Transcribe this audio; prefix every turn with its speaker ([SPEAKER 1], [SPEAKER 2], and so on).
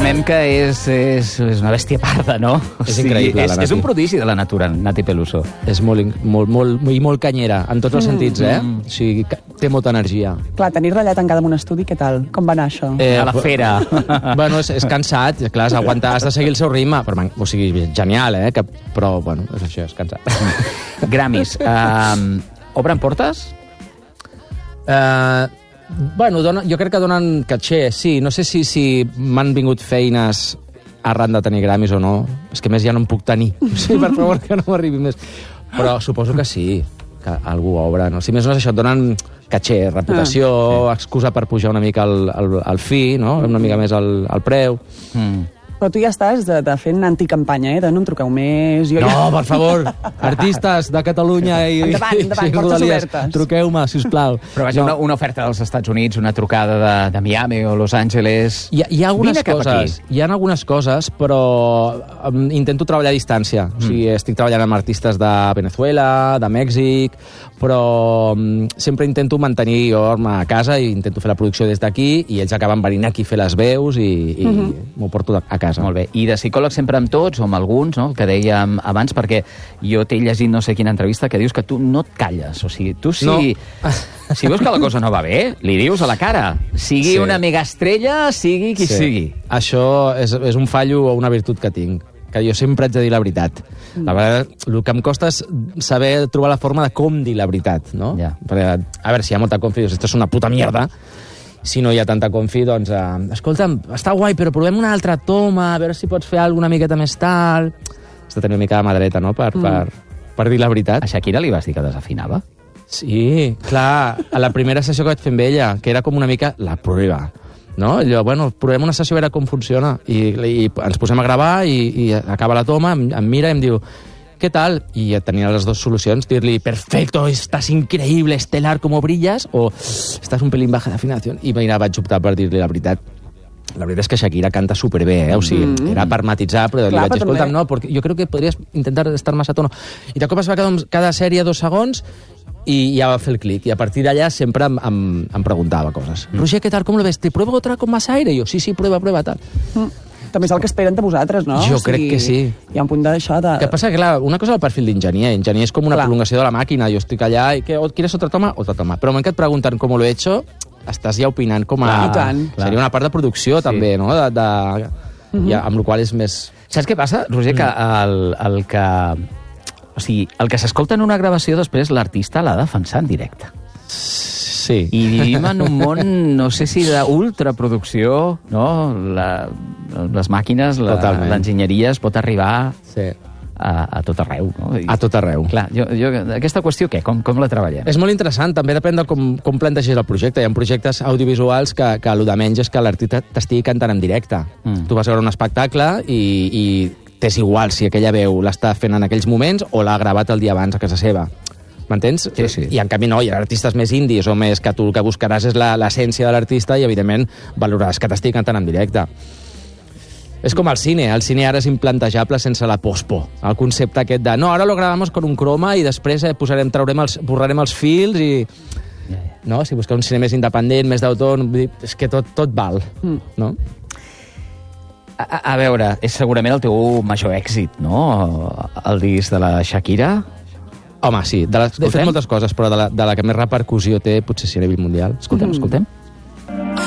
[SPEAKER 1] Entenem que és una bèstia parda, no?
[SPEAKER 2] És increïble, la Nati.
[SPEAKER 1] És un prodigi de la natura, Nati Peluso.
[SPEAKER 2] És molt canyera, en tots els sentits, O sigui, té molta energia.
[SPEAKER 3] Clar, tenir-la allà tancada en un estudi, què tal? Com va anar això?
[SPEAKER 1] A la fera.
[SPEAKER 2] Bueno, és cansat, clar, has de seguir el seu ritme, però, o sigui, genial, però, bueno, és això, és cansat.
[SPEAKER 1] Grammys. Obren portes?
[SPEAKER 2] Bueno, jo crec que donen caché, sí. No sé si m'han vingut feines arran de tenir Grammys o no. És que més ja no em puc tenir. Sí, per favor, que no m'arribi més. Però suposo que sí, que algú obre. No? Si més no és això, et donen caché, reputació, excusa per pujar una mica el fi, no? Una mica més el preu.
[SPEAKER 3] Però tu ja estàs de fent anticampanya, de no em truqueu més...
[SPEAKER 2] No, per favor, artistes de Catalunya i
[SPEAKER 3] endavant, portes obertes.
[SPEAKER 2] Truqueu-me, sisplau.
[SPEAKER 1] Però vaja, una oferta dels Estats Units, una trucada de Miami o Los Angeles...
[SPEAKER 2] Hi ha algunes coses, però intento treballar a distància. O sigui, estic treballant amb artistes de Venezuela, de Mèxic, però sempre intento mantenir jo a casa i intento fer la producció des d'aquí i ells acaben venint aquí a fer les veus i m'ho porto a casa.
[SPEAKER 1] Molt bé. I de psicòleg sempre amb tots o amb alguns, no? El que dèiem abans, perquè jo t'he llegit no sé quina entrevista que dius que tu no et calles. O sigui, tu si veus que la cosa no va bé, li dius a la cara. Sigui una megaestrella, sigui qui sigui.
[SPEAKER 2] Això és un fallo o una virtut que tinc, que jo sempre haig de dir la veritat. La veritat, el que em costa és saber trobar la forma de com dir la veritat, no? Perquè, a veure, si hi ha molta confiança, esto és una puta mierda. Si no hi ha tanta confi, doncs... escolta'm, està guai, però provem una altra toma, a veure si pots fer alguna miqueta més tal... Has de tenir una mica de mà dreta, no?, per dir la veritat.
[SPEAKER 1] A Shakira li vas dir que desafinava?
[SPEAKER 2] Sí, clar, a la primera sessió que vaig fer amb ella, que era com una mica la prova, no? Allò, bueno, provem una sessió a veure com funciona. I ens posem a gravar i acaba la toma, em mira i em diu... ¿Qué tal? Y tenía las dos soluciones, dir-li, perfecto, estás increíble, estelar, como brillas, o estás un pelín baja de afinación. I mira, vaig optar per dir-li la veritat. La veritat és que Shakira canta superbé, o sigui, era per matitzar, però li vaig dir, escolta'm, no, porque yo creo que podrías intentar estar más a tono. I de cop es va quedar cada sèrie 2 segons i ja va fer el clic. I a partir d'allà sempre em preguntava coses. Roger, ¿qué tal? ¿Cómo lo ves? ¿Te pruebo otra con más aire? I jo, sí, prueba, tal.
[SPEAKER 3] També és el que esperen de vosaltres, no?
[SPEAKER 2] Jo crec que sí.
[SPEAKER 3] Hi ha un punt d'això de...
[SPEAKER 2] El que passa que, clar, una cosa és el perfil d'enginyer. Enginyer és com una prolongació de la màquina. Jo estic allà i ¿quieres otra toma? Otra toma. Però el moment que et pregunten com lo he hecho, estàs ja opinant com a... Seria una part de producció, també, no? Amb la qual és més...
[SPEAKER 1] Saps què passa, Roger? Que el que s'escolta en una gravació després l'artista l'ha de defensar en directe.
[SPEAKER 2] Sí.
[SPEAKER 1] I vivim en un món, no sé si d'ultraproducció, no? Les màquines, l'enginyeria es pot arribar a tot arreu. No?
[SPEAKER 2] A tot arreu.
[SPEAKER 1] Clar, aquesta qüestió, què? Com la treballem?
[SPEAKER 2] És molt interessant, també depèn de com plantegis el projecte. Hi ha projectes audiovisuals que el de menys és que l'artista t'estigui cantant en directe. Tu vas a veure un espectacle i t'és igual si aquella veu l'està fent en aquells moments o l'ha gravat el dia abans a casa seva. M'entens?
[SPEAKER 1] Sí.
[SPEAKER 2] I en canvi no, hi ha artistes més indis o més que tu el que buscaràs és l'essència de l'artista i, evidentment, valoraràs que t'estigui cantant en directe. És com el cine ara és implantejable sense la pospo. El concepte aquest de, no, ara lo grabamos con un croma i després borrarem els fils i... No? Si busqueu un cine més independent, més d'autor, és que tot val, no?
[SPEAKER 1] A veure, és segurament el teu major èxit, no? El disc de la Shakira...
[SPEAKER 2] Home, sí. He fet moltes coses, però de la que més repercussió té potser si a nivell mundial.
[SPEAKER 1] Escoltem.